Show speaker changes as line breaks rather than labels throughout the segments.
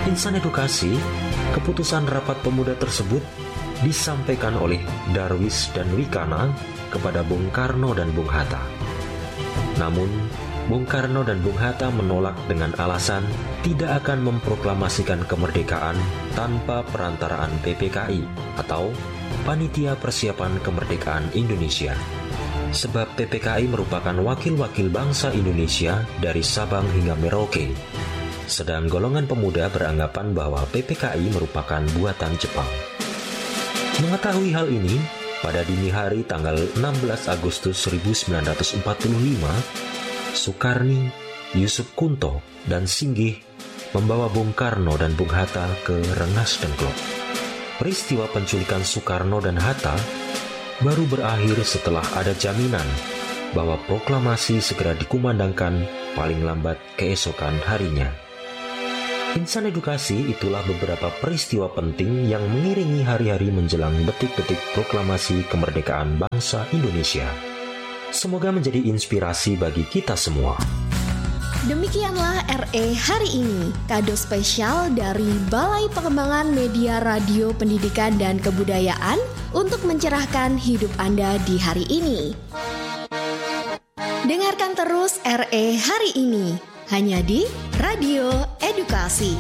Insan Edukasi, keputusan rapat pemuda tersebut disampaikan oleh Darwis dan Wikana kepada Bung Karno dan Bung Hatta. Namun, Bung Karno dan Bung Hatta menolak dengan alasan tidak akan memproklamasikan kemerdekaan tanpa perantaraan PPKI atau Panitia Persiapan Kemerdekaan Indonesia. Sebab PPKI merupakan wakil-wakil bangsa Indonesia dari Sabang hingga Merauke. Sedang golongan pemuda beranggapan bahwa PPKI merupakan buatan Jepang. Mengetahui hal ini, pada dini hari tanggal 16 Agustus 1945, Sukarni, Yusuf Kunto, dan Singgih membawa Bung Karno dan Bung Hatta ke Rengas Dengklok. Peristiwa penculikan Soekarno dan Hatta baru berakhir setelah ada jaminan bahwa proklamasi segera dikumandangkan paling lambat keesokan harinya. Insan Edukasi, itulah beberapa peristiwa penting yang mengiringi hari-hari menjelang detik-detik proklamasi kemerdekaan bangsa Indonesia. Semoga menjadi inspirasi bagi kita semua.
Demikianlah RE hari ini, kado spesial dari Balai Pengembangan Media Radio Pendidikan dan Kebudayaan untuk mencerahkan hidup Anda di hari ini. Dengarkan terus RE hari ini, hanya di Radio Edukasi.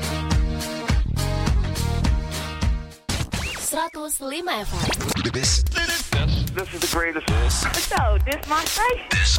105 FM.
This is the greatest.
So, this my station.